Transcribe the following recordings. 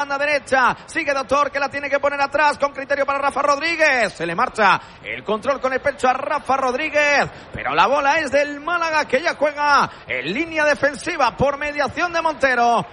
banda derecha, sigue Doctor que la tiene que poner atrás con criterio para Rafa Rodríguez, se le marcha el control con el pecho a Rafa Rodríguez, pero la bola es del Málaga que ya juega en línea defensiva por mediación de Montero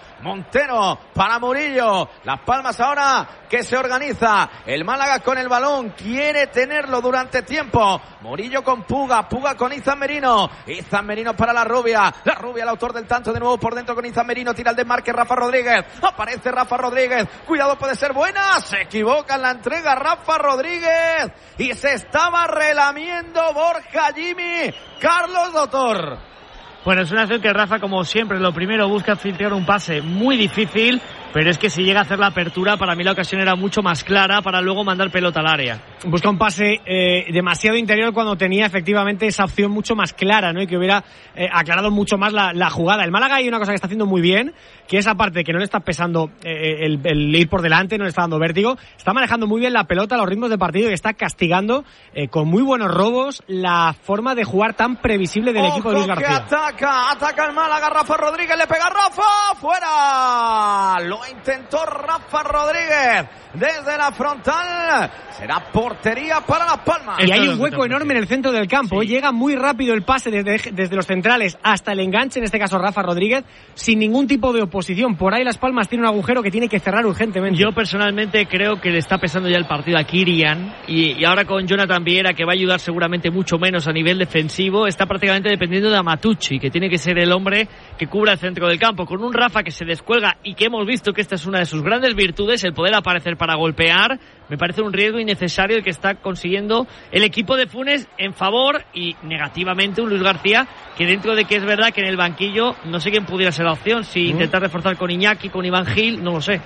para Murillo, Las Palmas ahora que se organiza, el Málaga con el balón, quiere tenerlo durante tiempo, Murillo con Puga con Izan Merino para la Rubia el autor del tanto, de nuevo por dentro con Izan Merino, tira el desmarque Rafa Rodríguez, aparece Rafa Rodríguez, cuidado, puede ser buena, se equivoca en la entrega Rafa Rodríguez y se estaba relamiendo Borja Jimmy, Carlos Doctor. Bueno, es una acción que Rafa, como siempre, lo primero busca filtrar un pase muy difícil, pero es que si llega a hacer la apertura, para mí la ocasión era mucho más clara para luego mandar pelota al área. Busca un pase demasiado interior cuando tenía efectivamente esa opción mucho más clara, ¿no? Y que hubiera aclarado mucho más la jugada. El Málaga hay una cosa que está haciendo muy bien, que es aparte que no le está pesando el ir por delante, no le está dando vértigo, está manejando muy bien la pelota, los ritmos de partido y está castigando con muy buenos robos la forma de jugar tan previsible del equipo de Luis García. Ataca el Málaga, Rafa Rodríguez, le pega a Rafa, fuera, lo intentó Rafa Rodríguez desde la frontal, será portería para Las Palmas. Y hay un hueco enorme en el centro del campo, sí. Llega muy rápido el pase desde los centrales hasta el enganche, en este caso Rafa Rodríguez, sin ningún tipo de oposición. Por ahí Las Palmas tiene un agujero que tiene que cerrar urgentemente. Yo personalmente creo que le está pesando ya el partido a Kirian y ahora con Jonathan Viera, que va a ayudar seguramente mucho menos a nivel defensivo, está prácticamente dependiendo de Amatucci, que tiene que ser el hombre que cubra el centro del campo, con un Rafa que se descuelga y que hemos visto que esta es una de sus grandes virtudes, el poder aparecer para golpear. Me parece un riesgo innecesario el que está consiguiendo el equipo de Funes en favor y negativamente un Luis García que, dentro de que es verdad que en el banquillo no sé quién pudiera ser la opción, si intentar reforzar con Iñaki, con Iván Gil, no lo sé.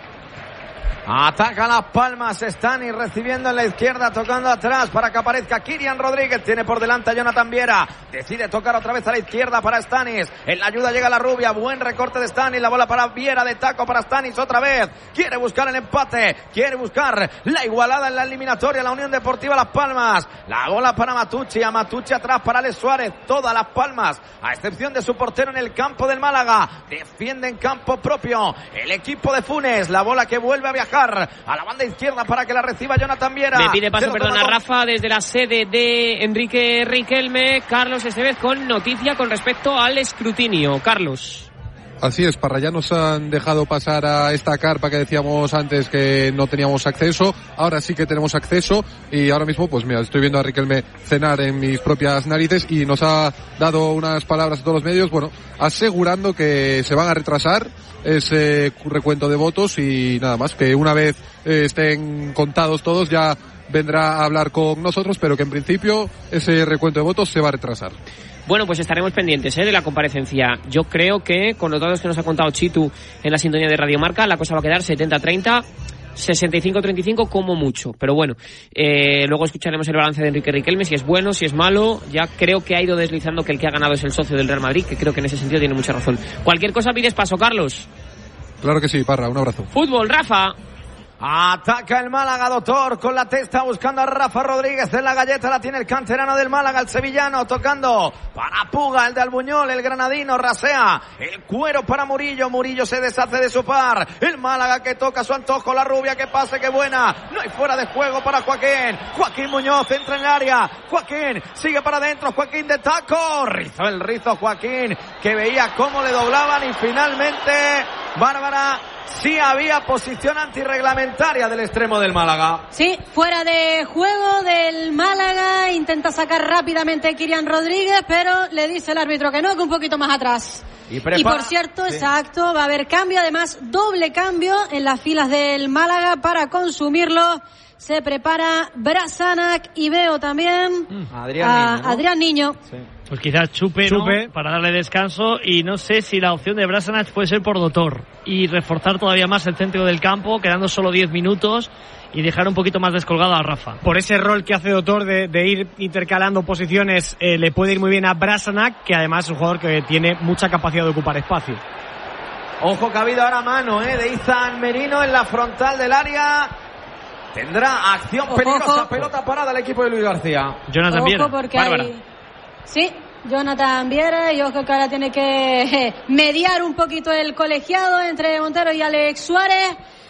Ataca Las Palmas, Stanis recibiendo en la izquierda, tocando atrás para que aparezca Kirian Rodríguez, tiene por delante a Jonathan Viera, decide tocar otra vez a la izquierda para Stanis, en la ayuda llega la Rubia, buen recorte de Stanis, la bola para Viera, de taco para Stanis otra vez, quiere buscar el empate, quiere buscar la igualada en la eliminatoria, la Unión Deportiva Las Palmas, la bola para Amatucci atrás para Alex Suárez, todas Las Palmas, a excepción de su portero en el campo del Málaga, defiende en campo propio el equipo de Funes, la bola que vuelve a viajar a la banda izquierda para que la reciba Jonathan Viera. Le pide paso, a Rafa desde la sede de Enrique Riquelme. Carlos Estevez con noticia con respecto al escrutinio. Carlos. Así es, Parra, ya nos han dejado pasar a esta carpa que decíamos antes que no teníamos acceso, ahora sí que tenemos acceso y ahora mismo, pues mira, estoy viendo a Riquelme cenar en mis propias narices y nos ha dado unas palabras a todos los medios, bueno, asegurando que se van a retrasar ese recuento de votos y nada más, que una vez estén contados todos ya vendrá a hablar con nosotros, pero que en principio ese recuento de votos se va a retrasar. Bueno, pues estaremos pendientes de la comparecencia. Yo creo que con los datos que nos ha contado Chitu en la sintonía de Radio Marca, la cosa va a quedar 70-30, 65-35 como mucho. Pero bueno, luego escucharemos el balance de Enrique Riquelme, si es bueno, si es malo. Ya creo que ha ido deslizando que el que ha ganado es el socio del Real Madrid, que creo que en ese sentido tiene mucha razón. Cualquier cosa pides paso, Carlos. Claro que sí, Parra, un abrazo. Fútbol, Rafa. Ataca el Málaga, Doctor, con la testa buscando a Rafa Rodríguez en la galleta, la tiene el canterano del Málaga, el sevillano, tocando para Puga, el de Albuñol, el granadino, rasea el cuero para Murillo, Murillo se deshace de su par, el Málaga que toca a su antojo, la Rubia que pase, que buena, no hay fuera de juego para Joaquín Muñoz, entra en el área, Joaquín, sigue para adentro, Joaquín de taco, rizó el rizo Joaquín, que veía cómo le doblaban y finalmente, Bárbara, sí había posición antirreglamentaria del extremo del Málaga. Sí, fuera de juego del Málaga, intenta sacar rápidamente Kirian Rodríguez, pero le dice el árbitro que no, que un poquito más atrás. Y por cierto, sí. Exacto, va a haber cambio, además doble cambio en las filas del Málaga para consumirlo. Se prepara Brasanac y veo también Adrián Niño. Sí. Pues quizás Chupe. ¿No? Para darle descanso, y no sé si la opción de Brasanac puede ser por Doctor y reforzar todavía más el centro del campo, quedando solo 10 minutos y dejar un poquito más descolgado a Rafa. Por ese rol que hace Doctor de ir intercalando posiciones, le puede ir muy bien a Brasanac, que además es un jugador que tiene mucha capacidad de ocupar espacio. Ojo que ha habido ahora mano de Izan Merino en la frontal del área. Tendrá acción peligrosa, pelota parada el equipo de Luis García. Jonathan Viera. Porque sí, Jonathan Viera, y ojo que ahora tiene que mediar un poquito el colegiado entre Montero y Alex Suárez.